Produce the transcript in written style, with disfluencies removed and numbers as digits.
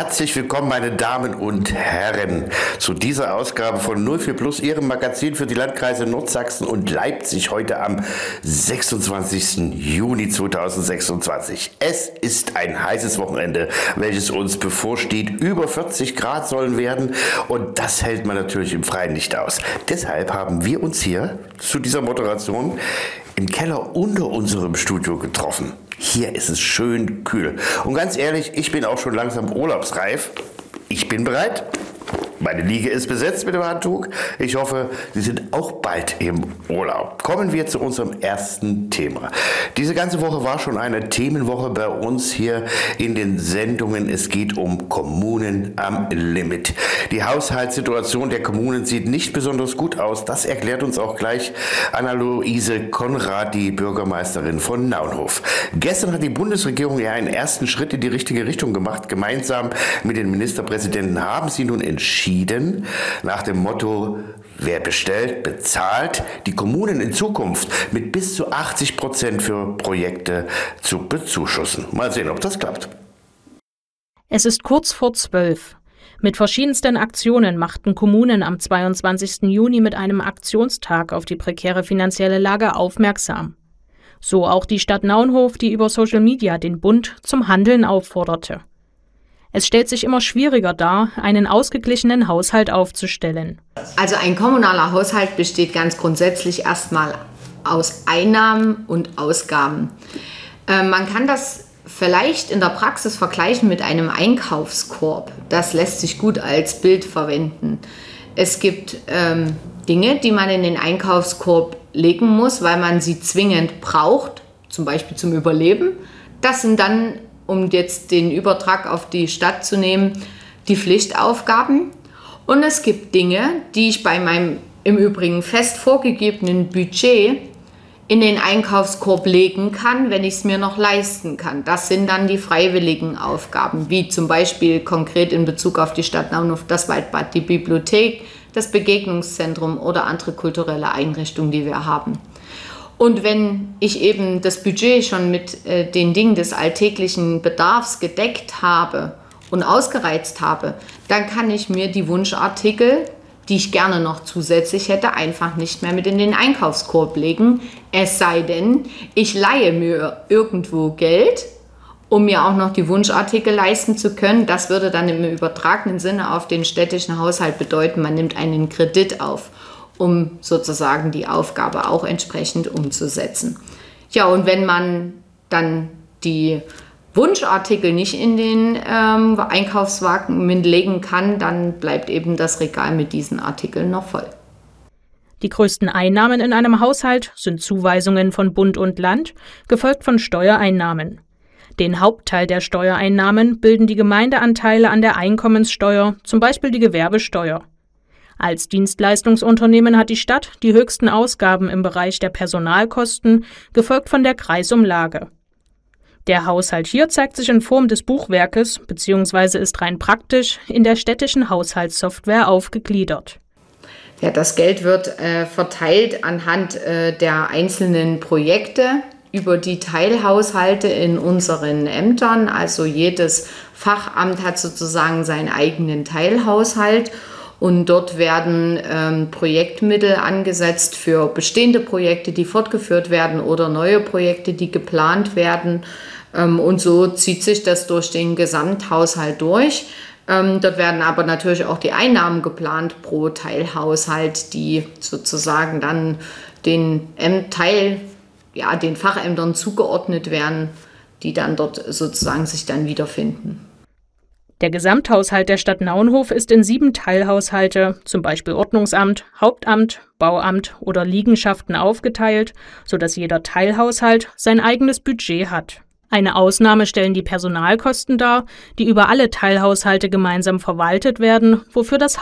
Herzlich willkommen, meine Damen und Herren, zu dieser Ausgabe von 04 Plus, Ihrem Magazin für die Landkreise Nordsachsen und Leipzig, heute am 26. Juni 2026. Es ist ein heißes Wochenende, welches uns bevorsteht. Über 40 Grad sollen werden und das hält man natürlich im Freien nicht aus. Deshalb haben wir uns hier zu dieser Moderation im Keller unter unserem Studio getroffen. Hier ist es schön kühl. Und ganz ehrlich, ich bin auch schon langsam urlaubsreif. Ich bin bereit. Meine Liege ist besetzt mit dem Handtuch. Ich hoffe, Sie sind auch bald im Urlaub. Kommen wir zu unserem ersten Thema. Diese ganze Woche war schon eine Themenwoche bei uns hier in den Sendungen. Es geht um Kommunen am Limit. Die Haushaltssituation der Kommunen sieht nicht besonders gut aus. Das erklärt uns auch gleich Anna-Luise Konrad, die Bürgermeisterin von Naunhof. Gestern hat die Bundesregierung ja einen ersten Schritt in die richtige Richtung gemacht. Gemeinsam mit den Ministerpräsidenten haben sie nun entschieden, nach dem Motto, wer bestellt, bezahlt, die Kommunen in Zukunft mit bis zu 80% für Projekte zu bezuschussen. Mal sehen, ob das klappt. Es ist kurz vor 12. Mit verschiedensten Aktionen machten Kommunen am 22. Juni mit einem Aktionstag auf die prekäre finanzielle Lage aufmerksam. So auch die Stadt Naunhof, die über Social Media den Bund zum Handeln aufforderte. Es stellt sich immer schwieriger dar, einen ausgeglichenen Haushalt aufzustellen. Also ein kommunaler Haushalt besteht ganz grundsätzlich erstmal aus Einnahmen und Ausgaben. Man kann das vielleicht in der Praxis vergleichen mit einem Einkaufskorb. Das lässt sich gut als Bild verwenden. Es gibt Dinge, die man in den Einkaufskorb legen muss, weil man sie zwingend braucht, zum Beispiel zum Überleben. Das sind dann, um jetzt den Übertrag auf die Stadt zu nehmen, die Pflichtaufgaben. Und es gibt Dinge, die ich bei meinem im Übrigen fest vorgegebenen Budget in den Einkaufskorb legen kann, wenn ich es mir noch leisten kann. Das sind dann die freiwilligen Aufgaben, wie zum Beispiel konkret in Bezug auf die Stadt Naunhof das Waldbad, die Bibliothek, das Begegnungszentrum oder andere kulturelle Einrichtungen, die wir haben. Und wenn ich eben das Budget schon mit den Dingen des alltäglichen Bedarfs gedeckt habe und ausgereizt habe, dann kann ich mir die Wunschartikel, die ich gerne noch zusätzlich hätte, einfach nicht mehr mit in den Einkaufskorb legen. Es sei denn, ich leihe mir irgendwo Geld, um mir auch noch die Wunschartikel leisten zu können. Das würde dann im übertragenen Sinne auf den städtischen Haushalt bedeuten, man nimmt einen Kredit auf, um sozusagen die Aufgabe auch entsprechend umzusetzen. Ja, und wenn man dann die Wunschartikel nicht in den Einkaufswagen legen kann, dann bleibt eben das Regal mit diesen Artikeln noch voll. Die größten Einnahmen in einem Haushalt sind Zuweisungen von Bund und Land, gefolgt von Steuereinnahmen. Den Hauptteil der Steuereinnahmen bilden die Gemeindeanteile an der Einkommenssteuer, zum Beispiel die Gewerbesteuer. Als Dienstleistungsunternehmen hat die Stadt die höchsten Ausgaben im Bereich der Personalkosten, gefolgt von der Kreisumlage. Der Haushalt hier zeigt sich in Form des Buchwerkes bzw. ist rein praktisch in der städtischen Haushaltssoftware aufgegliedert. Ja, das Geld wird verteilt anhand der einzelnen Projekte über die Teilhaushalte in unseren Ämtern. Also jedes Fachamt hat sozusagen seinen eigenen Teilhaushalt. Und dort werden Projektmittel angesetzt für bestehende Projekte, die fortgeführt werden oder neue Projekte, die geplant werden. Und so zieht sich das durch den Gesamthaushalt durch. Dort werden aber natürlich auch die Einnahmen geplant pro Teilhaushalt, die sozusagen dann den Fachämtern zugeordnet werden, die dann dort sozusagen sich dann wiederfinden. Der Gesamthaushalt der Stadt Naunhof ist in 7 Teilhaushalte, zum Beispiel Ordnungsamt, Hauptamt, Bauamt oder Liegenschaften aufgeteilt, sodass jeder Teilhaushalt sein eigenes Budget hat. Eine Ausnahme stellen die Personalkosten dar, die über alle Teilhaushalte gemeinsam verwaltet werden, wofür das